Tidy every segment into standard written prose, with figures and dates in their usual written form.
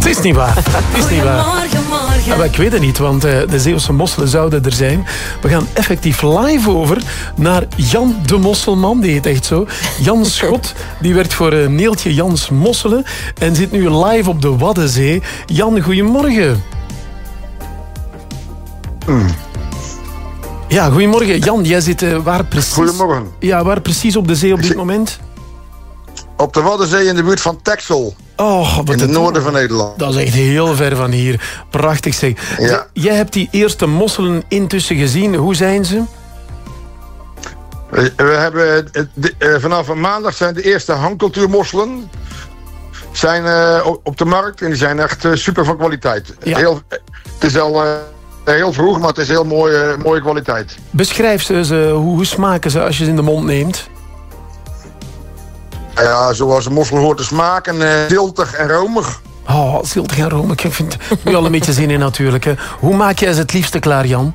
is niet waar. Is niet waar. Ja, maar ik weet het niet, want de Zeeuwse mosselen zouden er zijn. We gaan effectief live over naar Jan de Mosselman. Die heet echt zo. Jan Schot, die werkt voor Neeltje Jans Mosselen. En zit nu live op de Waddenzee. Jan, goedemorgen. Ja, goedemorgen. Jan, jij zit waar precies? Goedemorgen. Ja, waar precies op de zee op dit moment? Op de Waddenzee in de buurt van Texel. Oh, wat in het noorden van Nederland. Dat is echt heel ver van hier. Prachtig zeg. Ja. Jij hebt die eerste mosselen intussen gezien. Hoe zijn ze? We hebben vanaf maandag zijn de eerste hangcultuurmosselen zijn op de markt. En die zijn echt super van kwaliteit. Ja. Het is al heel vroeg, maar het is heel mooie kwaliteit. Beschrijf ze. Hoe smaken ze als je ze in de mond neemt? Ja, zoals een mossel hoort te smaken. Ziltig en romig. Oh, ziltig en romig. Ik vind nu al een beetje zin in natuurlijk. Hè. Hoe maak jij ze het liefste klaar, Jan?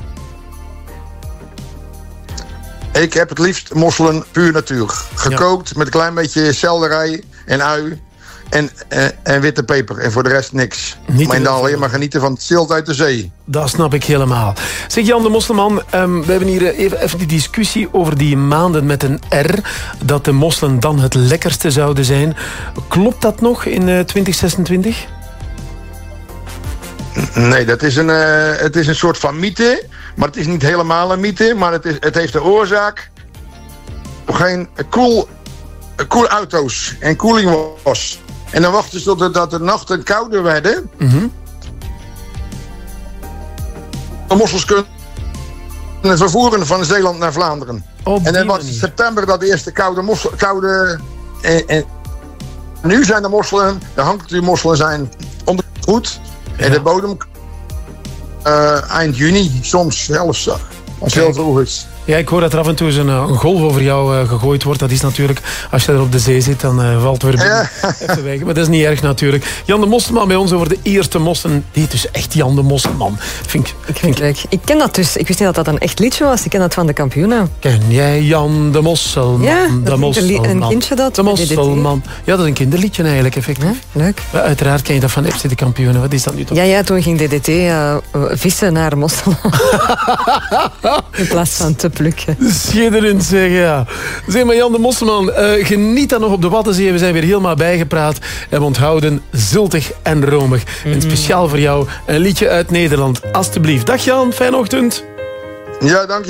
Ik heb het liefst mosselen puur natuur. Gekookt met een klein beetje selderij en ui. En witte peper. En voor de rest niks. Maar dan alleen maar genieten van het zilt uit de zee. Dat snap ik helemaal. Zeg Jan de Mosselman, we hebben hier even die discussie over die maanden met een R. Dat de mosselen dan het lekkerste zouden zijn. Klopt dat nog in 2026? Nee, het is een soort van mythe. Maar het is niet helemaal een mythe. Maar het heeft de oorzaak. Geen koel auto's en koeling was. En dan wachten ze totdat de nachten kouder werden. Mm-hmm. De mossels kunnen vervoeren van Zeeland naar Vlaanderen. En dan was het september dat de eerste koude en nu zijn de mosselen, de hangcultuurmosselen zijn ondergoed. Ja. En de bodem eind juni, soms zelfs als het heel vroeg is. Ja, ik hoor dat er af en toe een golf over jou gegooid wordt. Dat is natuurlijk, als je er op de zee zit, dan valt het weer even weg. Maar dat is niet erg natuurlijk. Jan de Mosselman bij ons over de eerste mosselen. Die heet dus echt Jan de Mosselman. Ik ken dat dus. Ik wist niet dat dat een echt liedje was. Ik ken dat van de Kampioenen. Ken jij Jan de Mosselman? Ja, de Mosselman. Een kindje dat. De Mosselman. Ja, dat is een kinderliedje eigenlijk, effectief. Ja, leuk. Maar uiteraard ken je dat van FC de Kampioenen. Wat is dat nu toch? Ja, toen ging DDT vissen naar mosselen. In plaats van te plukken. Schitterend zeg, ja. Zeg maar Jan de Mosselman, geniet dan nog op de Waddenzee. We zijn weer helemaal bijgepraat. En we onthouden ziltig en romig. En speciaal voor jou een liedje uit Nederland. Alsjeblieft. Dag Jan, fijne ochtend. Ja, dank je.